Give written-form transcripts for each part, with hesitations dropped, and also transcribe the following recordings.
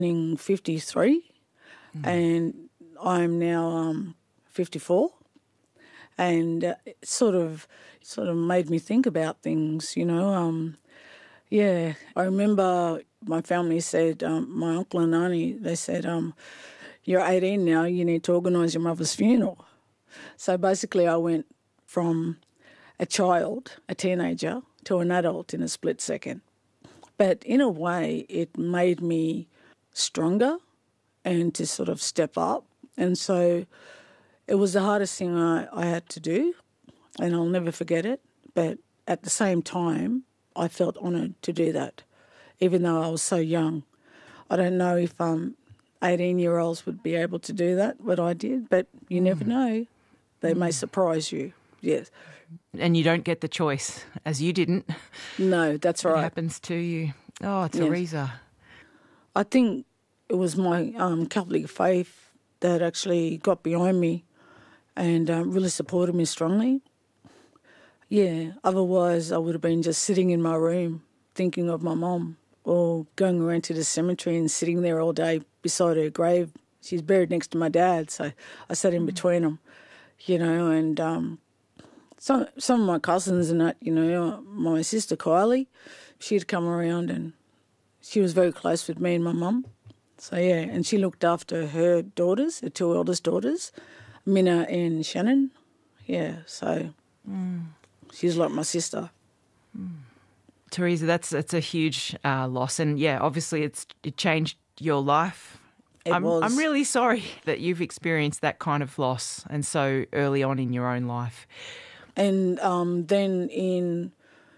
in 53 and I'm now 54, and it sort of made me think about things, you know. I remember my family said, my uncle and auntie, they said, you're 18 now, you need to organise your mother's funeral. So basically I went from a child, a teenager, to an adult in a split second. But in a way, it made me stronger and to sort of step up. And so it was the hardest thing I had to do, and I'll never forget it. But at the same time, I felt honoured to do that, even though I was so young. I don't know if 18-year-olds would be able to do that, what I did, but you never know. They may surprise you, yes. And you don't get the choice, as you didn't. No, that's right. It happens to you. Oh, Teresa. Yes. I think it was my Catholic faith that actually got behind me and really supported me strongly. Yeah, otherwise I would have been just sitting in my room thinking of my mum, or going around to the cemetery and sitting there all day beside her grave. She's buried next to my dad, so I sat in between them, you know, and some of my cousins and that, you know, my sister Kylie, she'd come around and she was very close with me and my mum. So, yeah, and she looked after her daughters, her two eldest daughters, Minna and Shannon. Yeah, so she's like my sister. Teresa, that's a huge loss, and yeah, obviously it changed your life. I'm really sorry that you've experienced that kind of loss and so early on in your own life. And then in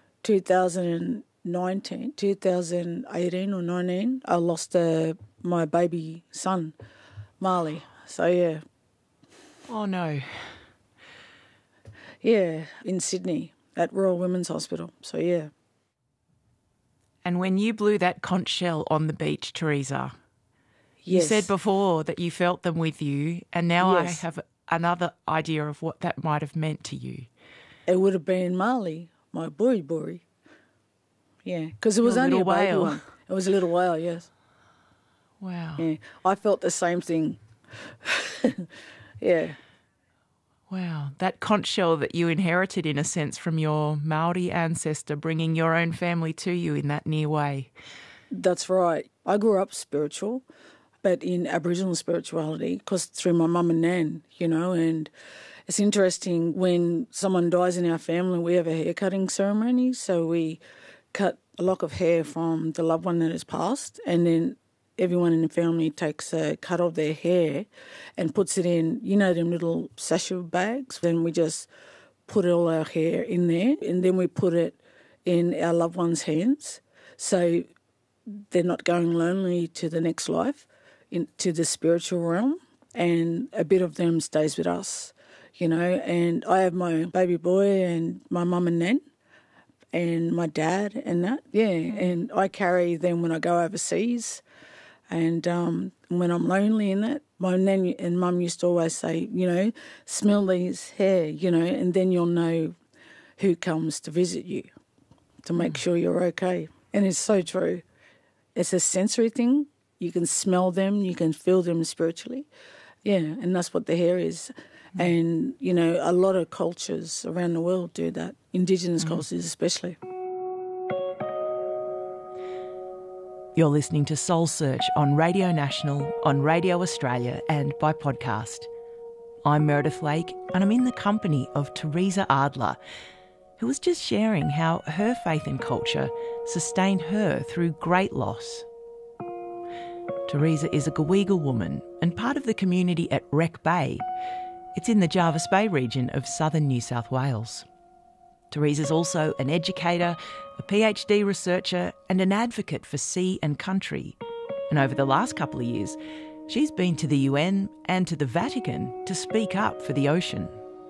2018 or 19, I lost my baby son, Marley. So, yeah. Oh, no. Yeah, in Sydney at Royal Women's Hospital. So, yeah. And when you blew that conch shell on the beach, Teresa, you Yes. said before that you felt them with you, and now Yes. I have another idea of what that might have meant to you. It would have been Marley, my boy. Yeah, because it was Your only a little baby whale. one. It was a little whale, yes. Wow. Yeah, I felt the same thing. Yeah. Wow. That conch shell that you inherited, in a sense, from your Maori ancestor, bringing your own family to you in that near way. That's right. I grew up spiritual, but in Aboriginal spirituality, because through my mum and nan, you know, and it's interesting when someone dies in our family, we have a hair cutting ceremony, so we cut a lock of hair from the loved one that has passed, and then everyone in the family takes a cut of their hair and puts it in, you know, them little sachet bags. Then we just put all our hair in there, and then we put it in our loved one's hands, so they're not going lonely to the next life, into the spiritual realm, and a bit of them stays with us, you know. And I have my baby boy and my mum and nan and my dad and that, yeah, and I carry them when I go overseas. And when I'm lonely in that, my nan and mum used to always say, you know, smell these hair, you know, and then you'll know who comes to visit you to make sure you're okay. And it's so true. It's a sensory thing. You can smell them, you can feel them spiritually. Yeah, and that's what the hair is. And, you know, a lot of cultures around the world do that, Indigenous cultures especially. You're listening to Soul Search on Radio National, on Radio Australia and by podcast. I'm Meredith Lake, and I'm in the company of Teresa Adler, who was just sharing how her faith and culture sustained her through great loss. Teresa is a Gawegal woman and part of the community at Wreck Bay. It's in the Jervis Bay region of southern New South Wales. Teresa's also an educator, a PhD researcher and an advocate for sea and country. And over the last couple of years, she's been to the UN and to the Vatican to speak up for the ocean.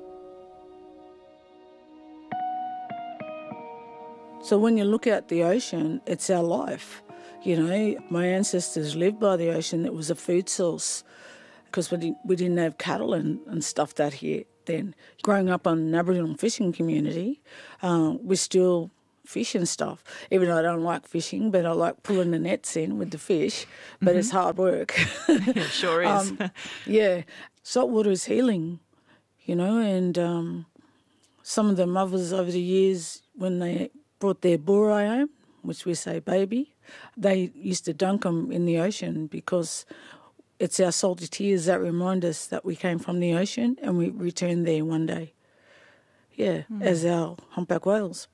So when you look at the ocean, it's our life. You know, my ancestors lived by the ocean. It was a food source because we didn't have cattle and stuff that here then. Growing up on an Aboriginal fishing community, we still fish and stuff, even though I don't like fishing, but I like pulling the nets in with the fish, but it's hard work. It sure is. Yeah, saltwater is healing, and some of the mothers over the years, when they brought their burai home, which we say baby, they used to dunk them in the ocean because it's our salty tears that remind us that we came from the ocean and we returned there one day. Yeah, as our humpback whales.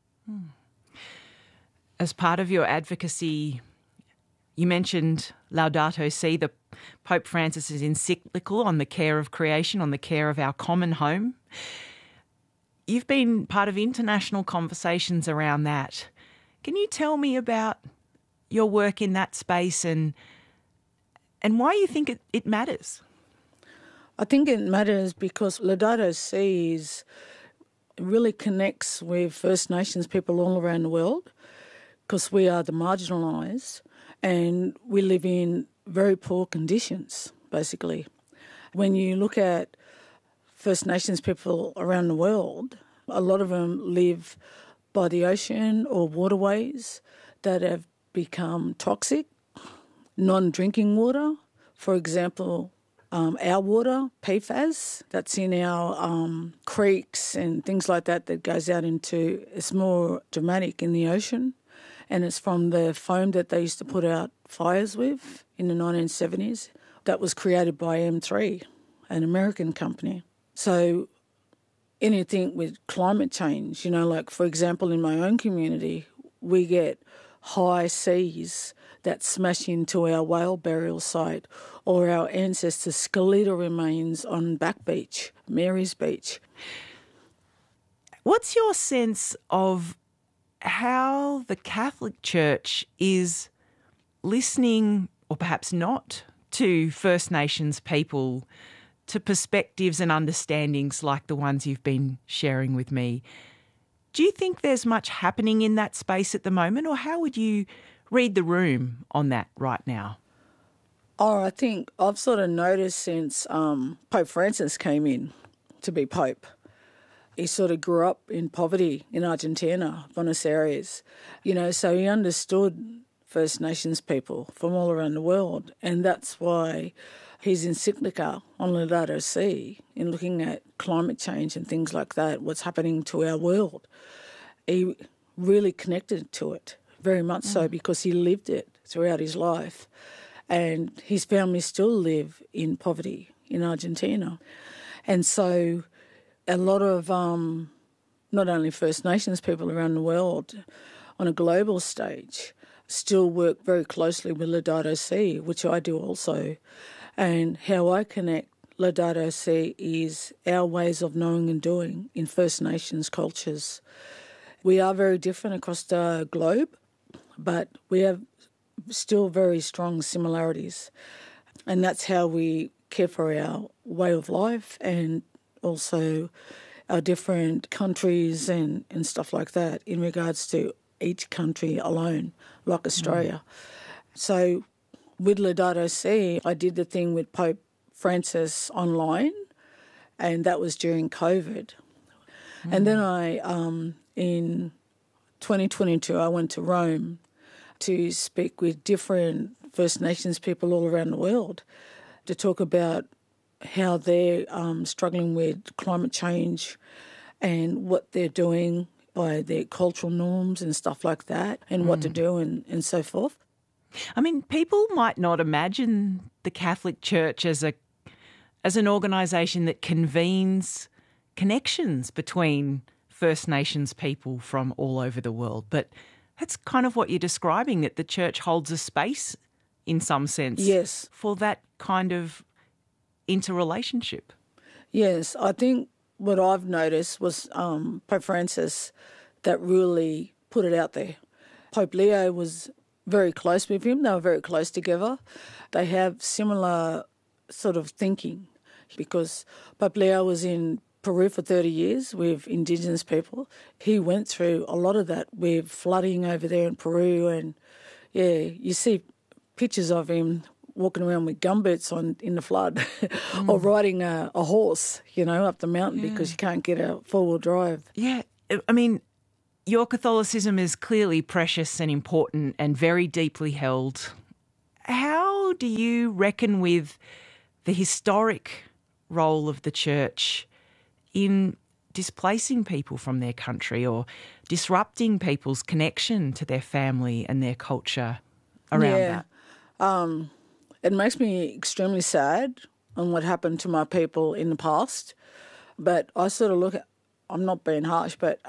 As part of your advocacy, you mentioned Laudato Si, the Pope Francis's encyclical on the care of creation, on the care of our common home. You've been part of international conversations around that. Can you tell me about your work in that space and why you think it matters? I think it matters because Laudato Si really connects with First Nations people all around the world, because we are the marginalised and we live in very poor conditions, basically. When you look at First Nations people around the world, a lot of them live by the ocean or waterways that have become toxic, non-drinking water. For example, our water, PFAS, that's in our creeks and things like that goes out into, it's more dramatic in the ocean, and it's from the foam that they used to put out fires with in the 1970s. That was created by M3, an American company. So anything with climate change, like for example in my own community, we get high seas that smash into our whale burial site or our ancestors' skeletal remains on Back Beach, Mary's Beach. What's your sense of how the Catholic Church is listening, or perhaps not, to First Nations people, to perspectives and understandings like the ones you've been sharing with me? Do you think there's much happening in that space at the moment, or how would you read the room on that right now? Oh, I think I've sort of noticed since Pope Francis came in to be Pope. He sort of grew up in poverty in Argentina, Buenos Aires, so he understood First Nations people from all around the world, and that's why his encyclical on Laudato Si, in looking at climate change and things like that, what's happening to our world, he really connected to it, very much so, because he lived it throughout his life. And his family still live in poverty in Argentina. And so a lot of not only First Nations people around the world on a global stage still work very closely with Laudato Si, which I do also. And how I connect Laudato Si is our ways of knowing and doing in First Nations cultures. We are very different across the globe, but we have still very strong similarities. And that's how we care for our way of life and also our different countries and stuff like that in regards to each country alone, like Australia. So with Laudato Si, I did the thing with Pope Francis online, and that was during COVID. And then in 2022, I went to Rome to speak with different First Nations people all around the world to talk about how they're struggling with climate change and what they're doing by their cultural norms and stuff like that, and what to do and so forth. I mean, people might not imagine the Catholic Church as an organisation that convenes connections between First Nations people from all over the world, but that's kind of what you're describing, that the Church holds a space in some sense, yes, for that kind of interrelationship. Yes, I think what I've noticed was Pope Francis that really put it out there. Pope Leo was very close with him. They were very close together. They have similar sort of thinking because Pope Leo was in Peru for 30 years with Indigenous people. He went through a lot of that with flooding over there in Peru, and you see pictures of him walking around with gumboots on in the flood or riding a horse, up the mountain because you can't get a four-wheel drive. Yeah, I mean, Your Catholicism is clearly precious and important and very deeply held. How do you reckon with the historic role of the Church in displacing people from their country or disrupting people's connection to their family and their culture around that? It makes me extremely sad on what happened to my people in the past. But I sort of look at, I'm not being harsh, but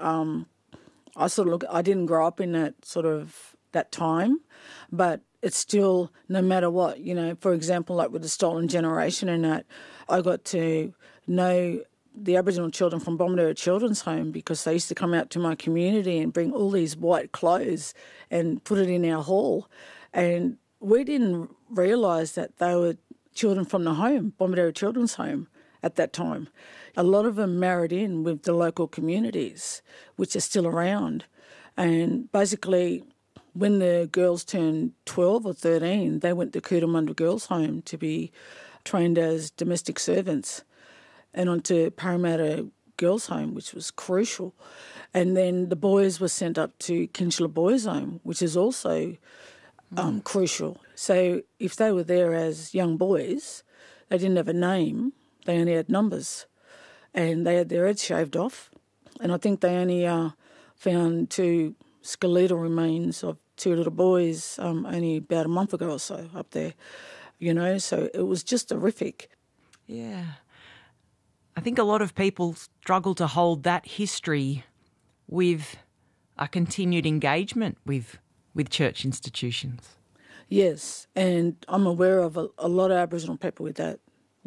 I didn't grow up in that time, but it's still, no matter what, for example, like with the Stolen Generation and that, I got to know the Aboriginal children from Bomaderra Children's Home because they used to come out to my community and bring all these white clothes and put it in our hall. And we didn't realise that they were children from the home, Bomaderra Children's Home, at that time. A lot of them married in with the local communities, which are still around. And basically, when the girls turned 12 or 13, they went to Cootamundra Girls' Home to be trained as domestic servants and onto Parramatta Girls' Home, which was crucial. And then the boys were sent up to Kinchela Boys' Home, which is also crucial. So if they were there as young boys, they didn't have a name, they only had numbers. And they had their heads shaved off. And I think they only found 2 skeletal remains of 2 little boys only about a month ago or so up there, so it was just horrific. Yeah. I think a lot of people struggle to hold that history with a continued engagement with church institutions. Yes, and I'm aware of a lot of Aboriginal people with that.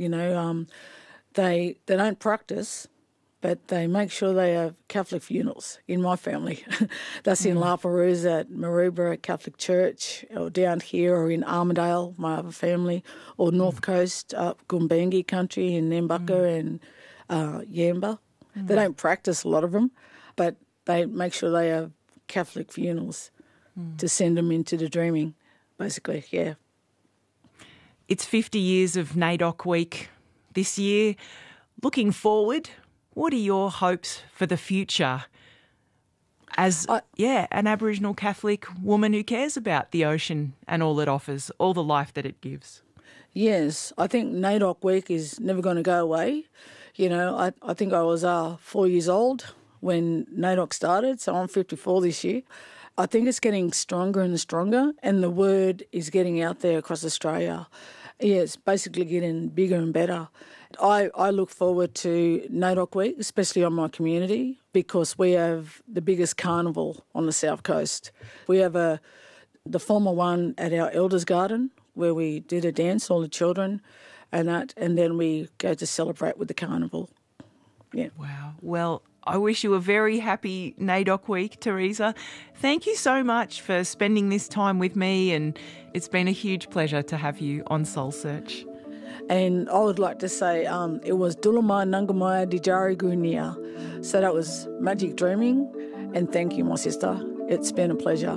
They don't practice, but they make sure they have Catholic funerals in my family. That's in La Perouse at Maroubra Catholic Church, or down here, or in Armidale, my other family, or North Coast, up Gumbaynggirr country in Nambucca and Yamba. They don't practice, a lot of them, but they make sure they have Catholic funerals to send them into the dreaming, basically, yeah. It's 50 years of NAIDOC Week this year. Looking forward, what are your hopes for the future as an Aboriginal Catholic woman who cares about the ocean and all it offers, all the life that it gives? Yes, I think NAIDOC Week is never going to go away. I think I was 4 years old when NAIDOC started, so I'm 54 this year. I think it's getting stronger and stronger, and the word is getting out there across Australia. Yeah, it's basically getting bigger and better. I look forward to NAIDOC Week, especially on my community, because we have the biggest carnival on the South Coast. We have the former one at our Elders Garden, where we did a dance, all the children, and then we go to celebrate with the carnival. Yeah. Wow. Well, I wish you a very happy NAIDOC Week, Teresa. Thank you so much for spending this time with me, and it's been a huge pleasure to have you on Soul Search. And I would like to say it was Dulamai Nangamaya Dijari Gunia. So that was Magic Dreaming, and thank you, my sister. It's been a pleasure.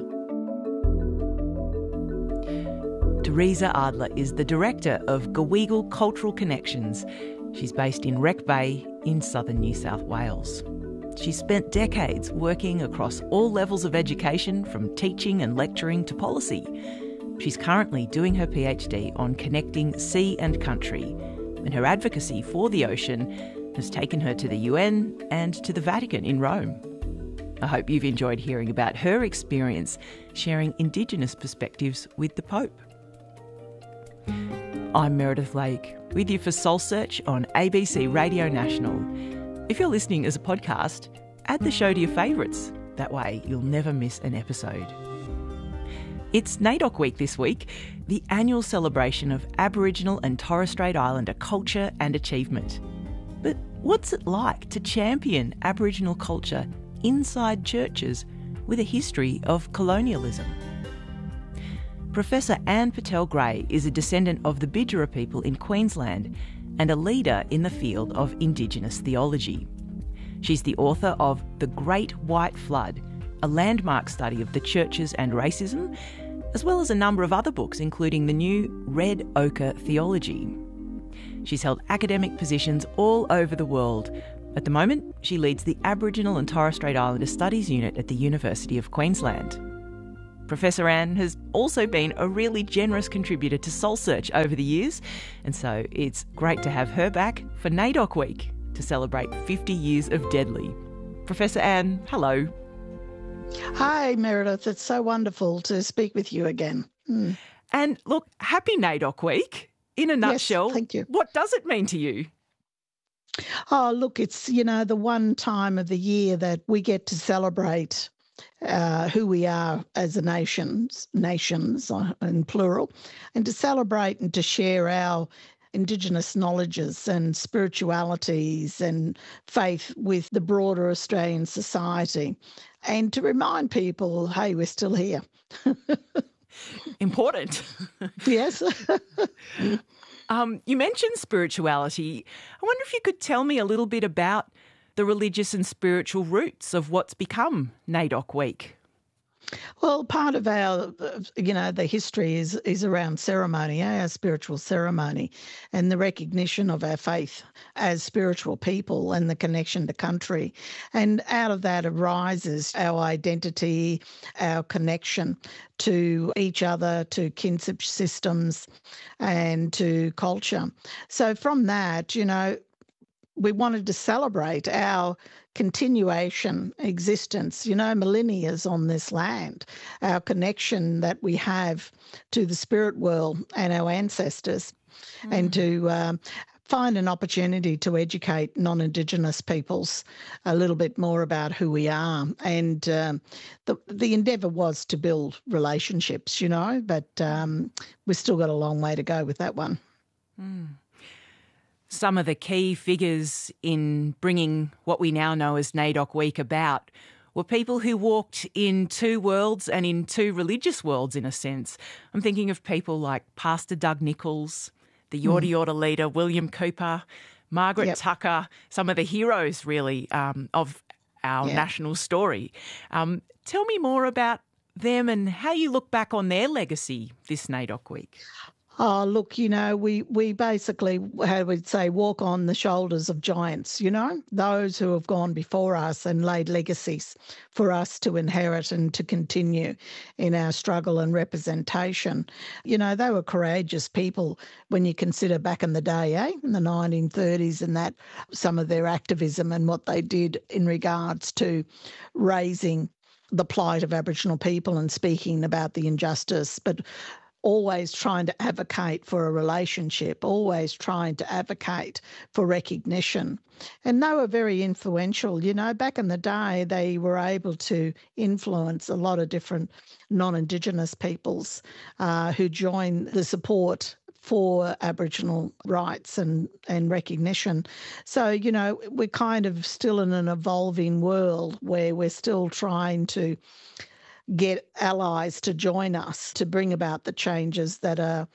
Teresa Adler is the director of Gaweagal Cultural Connections. She's based in Wreck Bay in southern New South Wales. She's spent decades working across all levels of education, from teaching and lecturing to policy. She's currently doing her PhD on connecting sea and country, and her advocacy for the ocean has taken her to the UN and to the Vatican in Rome. I hope you've enjoyed hearing about her experience sharing Indigenous perspectives with the Pope. I'm Meredith Lake, with you for Soul Search on ABC Radio National. If you're listening as a podcast, add the show to your favourites. That way you'll never miss an episode. It's NAIDOC Week this week, the annual celebration of Aboriginal and Torres Strait Islander culture and achievement. But what's it like to champion Aboriginal culture inside churches with a history of colonialism? Professor Anne Patel-Gray is a descendant of the Bidjara people in Queensland and a leader in the field of Indigenous theology. She's the author of The Great White Flood, a landmark study of the churches and racism, as well as a number of other books, including the new Red Ochre Theology. She's held academic positions all over the world, At the moment, she leads the Aboriginal and Torres Strait Islander Studies Unit at the University of Queensland. Professor Anne has also been a really generous contributor to Soul Search over the years, and so it's great to have her back for NAIDOC Week to celebrate 50 years of Deadly. Professor Anne, hello. Hi, Meredith. It's so wonderful to speak with you again. And look, happy NAIDOC Week. In a nutshell, yes, thank you. What does it mean to you? Oh, look, it's, the one time of the year that we get to celebrate who we are as a nations in plural, and to celebrate and to share our Indigenous knowledges and spiritualities and faith with the broader Australian society, and to remind people, hey, we're still here. Important. Yes. You mentioned spirituality. I wonder if you could tell me a little bit about the religious and spiritual roots of what's become NAIDOC Week. Well, part of our, the history is around ceremony, our spiritual ceremony, and the recognition of our faith as spiritual people and the connection to country. And out of that arises our identity, our connection to each other, to kinship systems, and to culture. So from that, we wanted to celebrate our continuation existence, millennia on this land, our connection that we have to the spirit world and our ancestors, and to find an opportunity to educate non-Indigenous peoples a little bit more about who we are. And the endeavour was to build relationships, but we've still got a long way to go with that one. Some of the key figures in bringing what we now know as NAIDOC Week about were people who walked in two worlds and in two religious worlds, in a sense. I'm thinking of people like Pastor Doug Nichols, the Yorta Yorta leader William Cooper, Margaret Tucker, some of the heroes, really, of our national story. Tell me more about them and how you look back on their legacy this NAIDOC Week. Oh, look, we basically, how we'd say, walk on the shoulders of giants, those who have gone before us and laid legacies for us to inherit and to continue in our struggle and representation. They were courageous people when you consider back in the day, in the 1930s, and that some of their activism and what they did in regards to raising the plight of Aboriginal people and speaking about the injustice, but always trying to advocate for a relationship, always trying to advocate for recognition. And they were very influential. Back in the day, they were able to influence a lot of different non-Indigenous peoples who joined the support for Aboriginal rights and recognition. So, we're kind of still in an evolving world where we're still trying to get allies to join us to bring about the changes that are,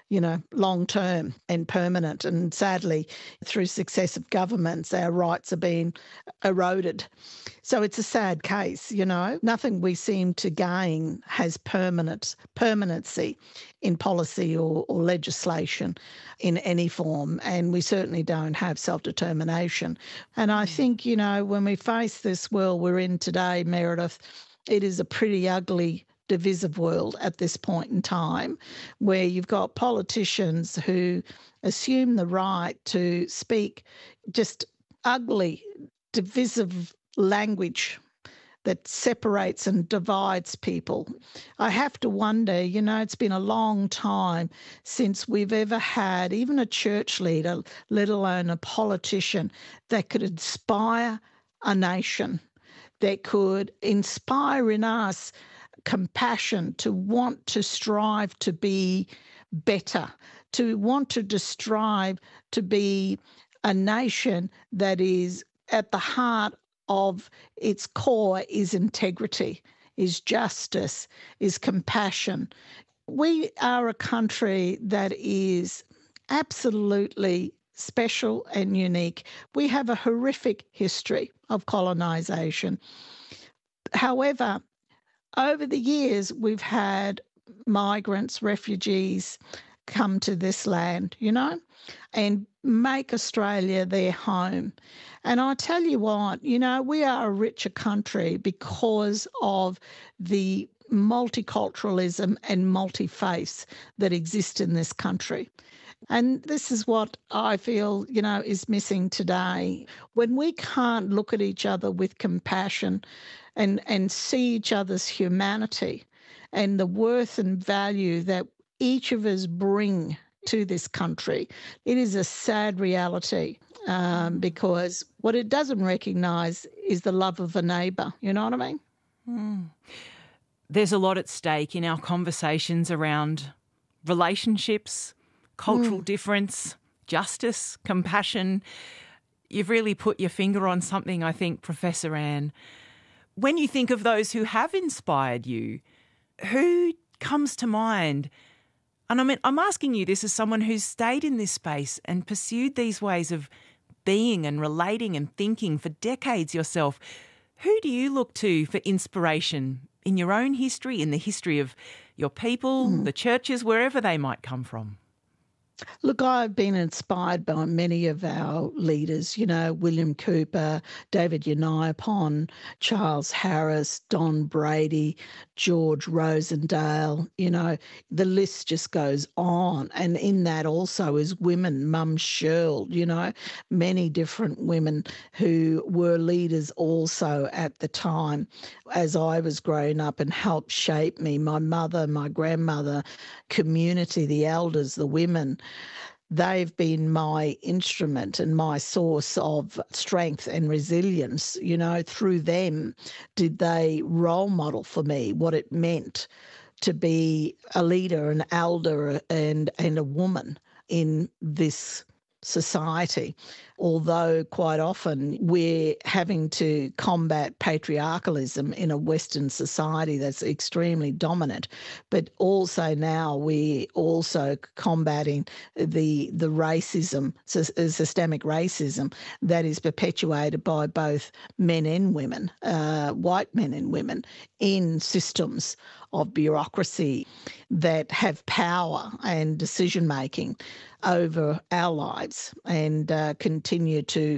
long-term and permanent. And sadly, through successive governments, our rights are being eroded. So it's a sad case, Nothing we seem to gain has permanency in policy or legislation in any form. And we certainly don't have self-determination. And I think, when we face this world we're in today, Meredith, it is a pretty ugly, divisive world at this point in time, where you've got politicians who assume the right to speak just ugly, divisive language that separates and divides people. I have to wonder, it's been a long time since we've ever had even a church leader, let alone a politician, that could inspire a nation, that could inspire in us compassion to want to strive to be better, to want to strive to be a nation that is at the heart of its core is integrity, is justice, is compassion. We are a country that is absolutely special and unique. We have a horrific history of colonisation. However, over the years, we've had migrants, refugees come to this land, and make Australia their home. And I tell you what, we are a richer country because of the multiculturalism and multi-faiths that exist in this country. And this is what I feel, is missing today. When we can't look at each other with compassion and see each other's humanity and the worth and value that each of us bring to this country, it is a sad reality, because what it doesn't recognise is the love of a neighbour. You know what I mean? Mm. There's a lot at stake in our conversations around relationships, cultural difference, justice, compassion. You've really put your finger on something, I think, Professor Anne. When you think of those who have inspired you, who comes to mind? And I'm asking you this as someone who's stayed in this space and pursued these ways of being and relating and thinking for decades yourself. Who do you look to for inspiration in your own history, in the history of your people, the churches, wherever they might come from? Look, I've been inspired by many of our leaders, William Cooper, David Yaniapon, Charles Harris, Don Brady, George Rosendale, the list just goes on. And in that also is women, Mum Shirl, many different women who were leaders also at the time as I was growing up and helped shape me, my mother, my grandmother, community, the elders, the women. They've been my instrument and my source of strength and resilience. Through them did they role model for me what it meant to be a leader, an elder and a woman in this society. Although quite often we're having to combat patriarchalism in a Western society that's extremely dominant, but also now we're also combating the racism, systemic racism that is perpetuated by both men and women, white men and women, in systems of bureaucracy that have power and decision-making over our lives and continue to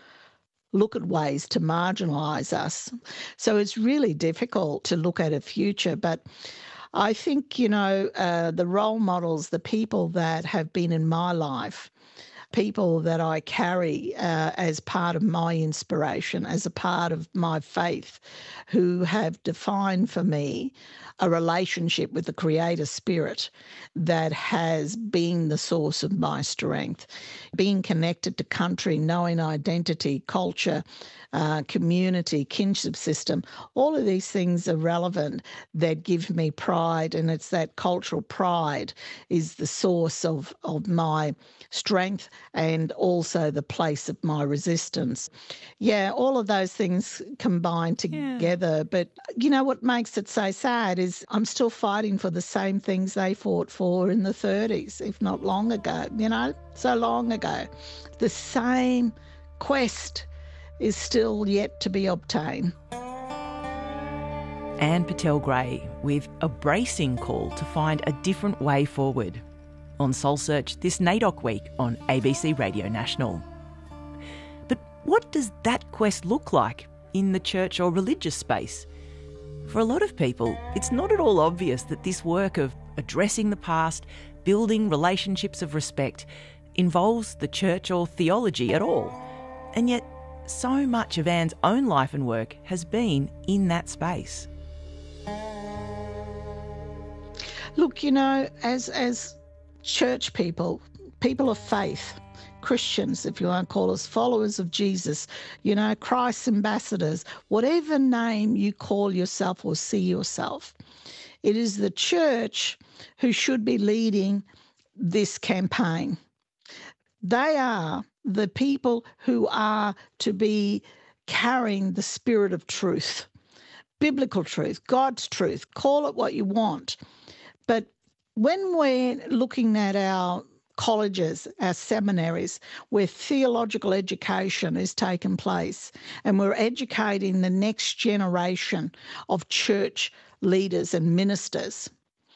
look at ways to marginalise us. So it's really difficult to look at a future, but I think, the role models, the people that have been in my life, people that I carry as part of my inspiration, as a part of my faith, who have defined for me a relationship with the Creator Spirit that has been the source of my strength. Being connected to country, knowing identity, culture, community, kinship system, all of these things are relevant that give me pride, and it's that cultural pride is the source of my strength and also the place of my resistance. Yeah, all of those things combine together. But what makes it so sad is I'm still fighting for the same things they fought for in the 30s, if not long ago, so long ago. The same quest is still yet to be obtained. Anne Patel-Gray with a bracing call to find a different way forward on Soul Search this NAIDOC week on ABC Radio National. But what does that quest look like in the church or religious space? For a lot of people, it's not at all obvious that this work of addressing the past, building relationships of respect, involves the church or theology at all. And yet, so much of Anne's own life and work has been in that space. Look, as church people of faith, Christians, if you want to call us, followers of Jesus, Christ's ambassadors, whatever name you call yourself or see yourself, it is the church who should be leading this campaign. They are the people who are to be carrying the spirit of truth, biblical truth, God's truth, call it what you want. But when we're looking at our colleges, our seminaries, where theological education is taking place, and we're educating the next generation of church leaders and ministers,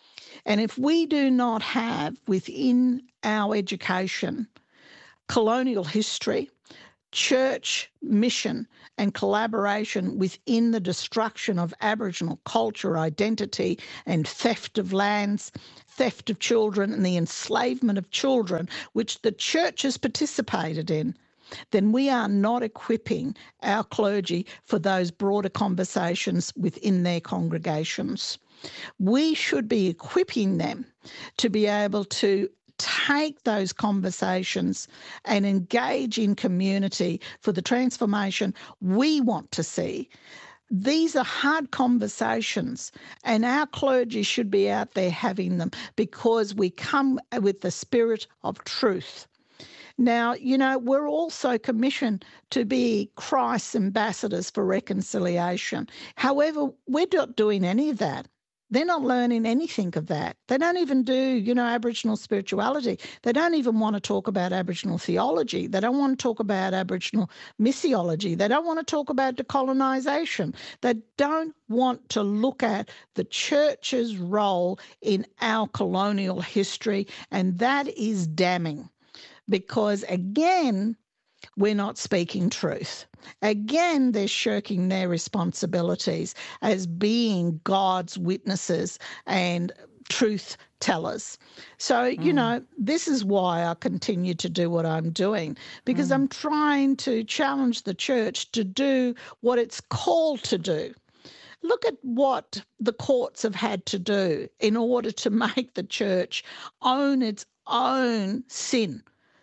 And if we do not have within our education colonial history, church mission and collaboration within the destruction of Aboriginal culture, identity and theft of lands, theft of children and the enslavement of children, which the church has participated in, then we are not equipping our clergy for those broader conversations within their congregations. We should be equipping them to be able to take those conversations and engage in community for the transformation we want to see. These are hard conversations, and our clergy should be out there having them because we come with the spirit of truth. Now, we're also commissioned to be Christ's ambassadors for reconciliation. However, we're not doing any of that. They're not learning anything of that. They don't even do, Aboriginal spirituality. They don't even want to talk about Aboriginal theology. They don't want to talk about Aboriginal missiology. They don't want to talk about decolonisation. They don't want to look at the church's role in our colonial history, and that is damning because, again, we're not speaking truth. Again, they're shirking their responsibilities as being God's witnesses and truth tellers. So, this is why I continue to do what I'm doing, because I'm trying to challenge the church to do what it's called to do. Look at what the courts have had to do in order to make the church own its own sin.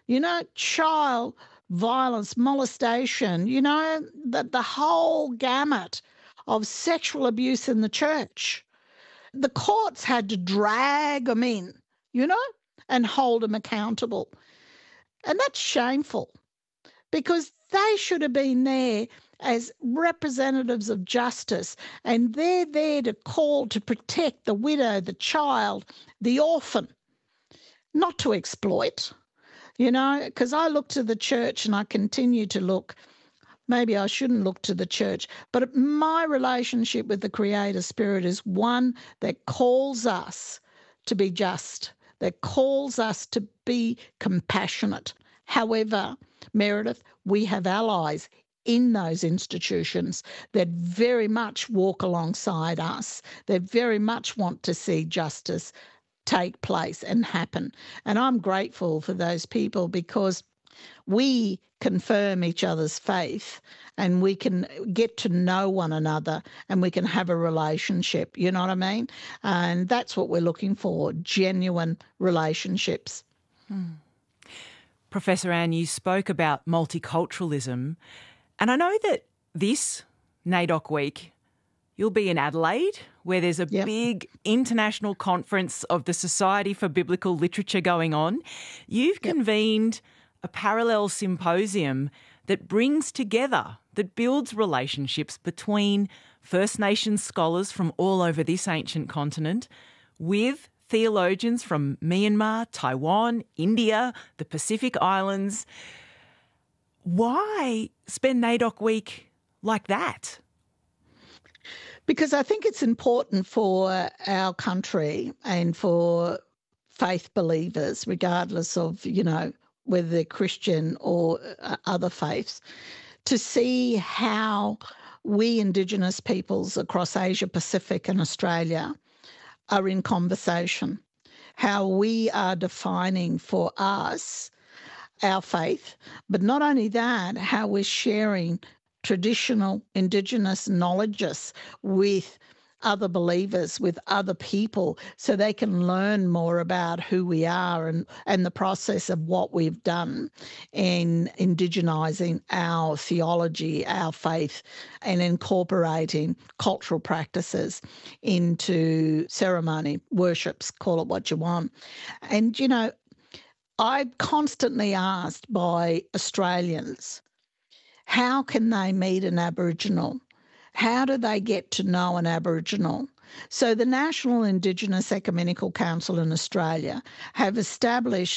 Child violence, molestation, the whole gamut of sexual abuse in the church. The courts had to drag them in, and hold them accountable. And that's shameful because they should have been there as representatives of justice, and they're there to call to protect the widow, the child, the orphan, not to exploit. Because I look to the church and I continue to look. Maybe I shouldn't look to the church, but my relationship with the Creator Spirit is one that calls us to be just, that calls us to be compassionate. However, Meredith, we have allies in those institutions that very much walk alongside us, that very much want to see justice take place and happen. And I'm grateful for those people because we confirm each other's faith and we can get to know one another and we can have a relationship, you know what I mean? And that's what we're looking for, genuine relationships. Professor Anne, you spoke about multiculturalism, and I know that this NAIDOC week you'll be in Adelaide, where there's a big international conference of the Society for Biblical Literature going on. You've convened a parallel symposium that brings together, that builds relationships between First Nations scholars from all over this ancient continent with theologians from Myanmar, Taiwan, India, the Pacific Islands. Why spend NAIDOC week like that? Because I think it's important for our country and for faith believers, regardless of, whether they're Christian or other faiths, to see how we Indigenous peoples across Asia Pacific and Australia are in conversation, how we are defining for us our faith, but not only that, how we're sharing traditional Indigenous knowledges with other believers, with other people, so they can learn more about who we are and the process of what we've done in indigenising our theology, our faith, and incorporating cultural practices into ceremony, worships, call it what you want. And, I'm constantly asked by Australians, how can they meet an Aboriginal? How do they get to know an Aboriginal? So the National Indigenous Ecumenical Council in Australia have established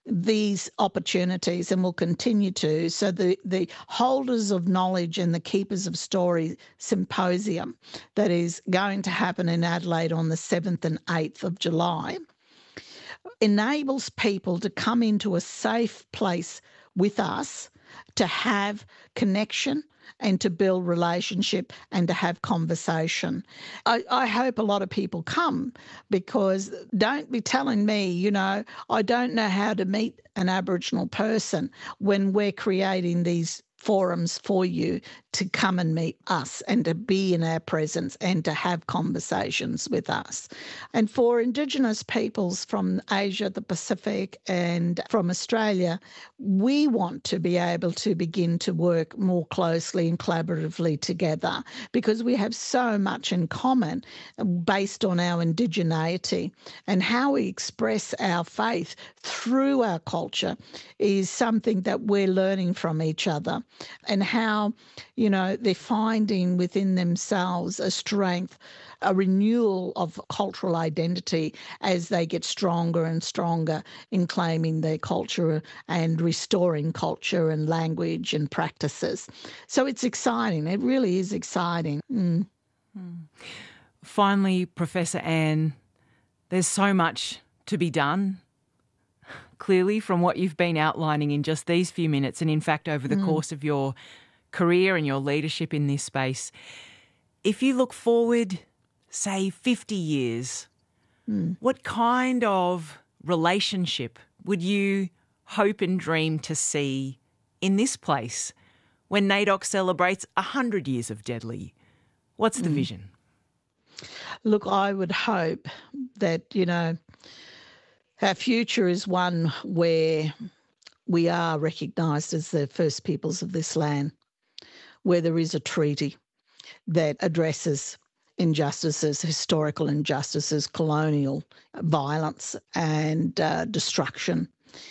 these opportunities and will continue to. So the Holders of Knowledge and the Keepers of Story Symposium that is going to happen in Adelaide on the 7th and 8th of July enables people to come into a safe place with us to have connection and to build relationship and to have conversation. I hope a lot of people come, because don't be telling me, I don't know how to meet an Aboriginal person when we're creating these forums for you to come and meet us and to be in our presence and to have conversations with us. And for Indigenous peoples from Asia, the Pacific and from Australia, we want to be able to begin to work more closely and collaboratively together, because we have so much in common based on our indigeneity, and how we express our faith through our culture is something that we're learning from each other, and how, they're finding within themselves a strength, a renewal of cultural identity as they get stronger and stronger in claiming their culture and restoring culture and language and practices. So it's exciting. It really is exciting. Finally, Professor Anne, there's so much to be done, clearly, from what you've been outlining in just these few minutes, and in fact over the course of your career and your leadership in this space. If you look forward, say, 50 years, what kind of relationship would you hope and dream to see in this place when NAIDOC celebrates 100 years of Deadly? What's the vision? Look, I would hope that, our future is one where we are recognised as the first peoples of this land, where there is a treaty that addresses injustices, historical injustices, colonial violence and destruction.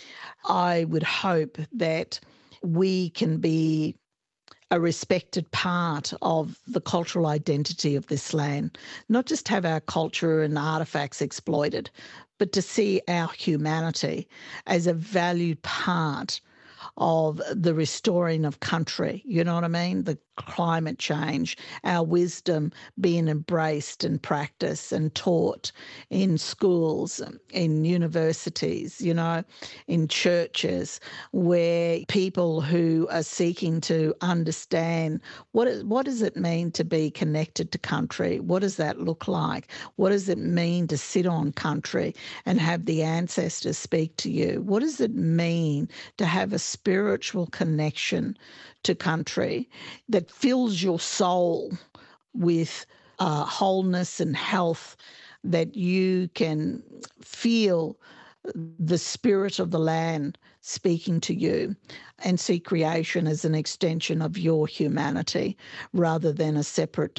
I would hope that we can be a respected part of the cultural identity of this land, not just have our culture and artefacts exploited, but to see our humanity as a valued part of the restoring of country, you know what I mean? The climate change, our wisdom being embraced and practiced and taught in schools, in universities, in churches, where people who are seeking to understand what does it mean to be connected to country? What does that look like? What does it mean to sit on country and have the ancestors speak to you? What does it mean to have a spiritual connection to country that fills your soul with wholeness and health, that you can feel the spirit of the land speaking to you, and see creation as an extension of your humanity rather than a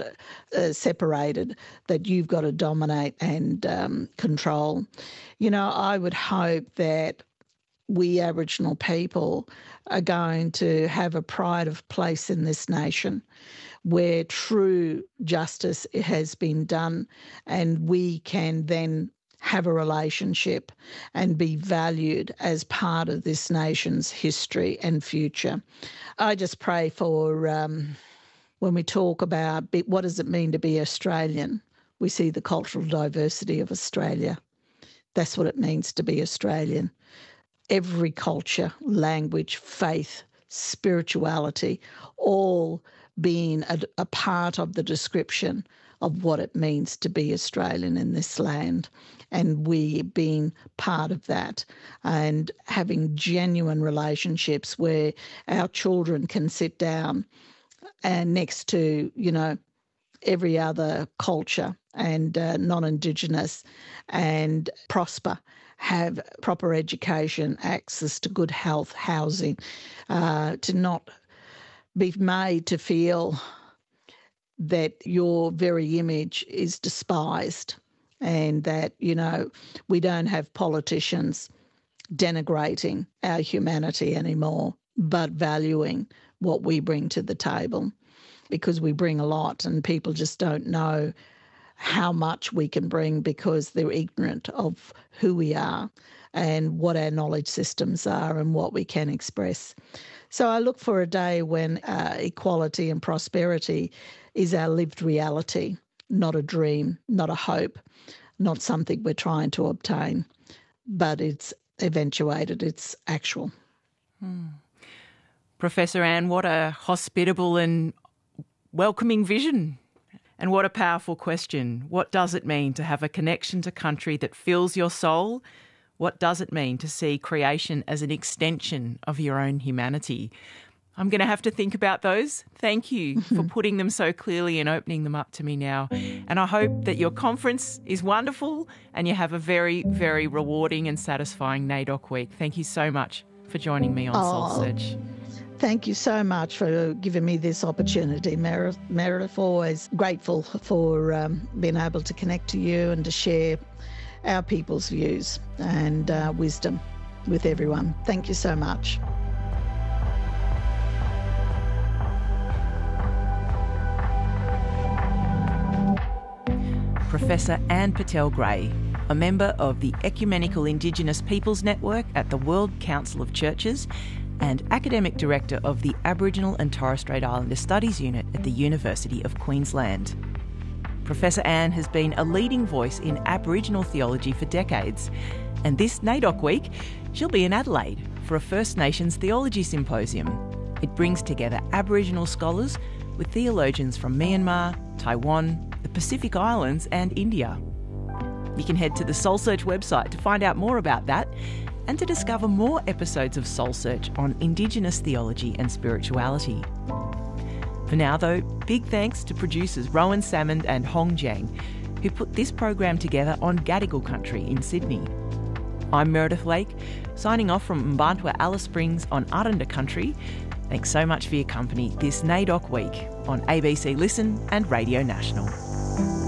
separated that you've got to dominate and control. I would hope that we Aboriginal people are going to have a pride of place in this nation where true justice has been done, and we can then have a relationship and be valued as part of this nation's history and future. I just pray for, when we talk about what does it mean to be Australian, we see the cultural diversity of Australia. That's what it means to be Australian. Every culture, language, faith, spirituality, all being a part of the description of what it means to be Australian in this land, and we being part of that and having genuine relationships where our children can sit down and next to, every other culture and non-Indigenous and prosper, have proper education, access to good health, housing, to not be made to feel that your very image is despised, and that, we don't have politicians denigrating our humanity anymore, but valuing what we bring to the table, because we bring a lot and people just don't know how much we can bring because they're ignorant of who we are and what our knowledge systems are and what we can express. So I look for a day when equality and prosperity is our lived reality, not a dream, not a hope, not something we're trying to obtain, but it's eventuated, it's actual. Professor Anne, what a hospitable and welcoming vision. And what a powerful question. What does it mean to have a connection to country that fills your soul? What does it mean to see creation as an extension of your own humanity? I'm going to have to think about those. Thank you for putting them so clearly and opening them up to me now. And I hope that your conference is wonderful and you have a very, very rewarding and satisfying NAIDOC week. Thank you so much for joining me on Soul Search. Thank you so much for giving me this opportunity, Meredith. Always grateful for being able to connect to you and to share our people's views and wisdom with everyone. Thank you so much. Professor Anne Patel-Gray, a member of the Ecumenical Indigenous Peoples Network at the World Council of Churches and Academic Director of the Aboriginal and Torres Strait Islander Studies Unit at the University of Queensland. Professor Anne has been a leading voice in Aboriginal theology for decades, and this NAIDOC week she'll be in Adelaide for a First Nations Theology Symposium. It brings together Aboriginal scholars with theologians from Myanmar, Taiwan, the Pacific Islands and India. You can head to the Soul Search website to find out more about that and to discover more episodes of Soul Search on Indigenous theology and spirituality. For now, though, big thanks to producers Rowan Salmond and Hong Jiang, who put this program together on Gadigal country in Sydney. I'm Meredith Lake, signing off from Mbarntwa Alice Springs on Aranda country. Thanks so much for your company this NAIDOC week on ABC Listen and Radio National.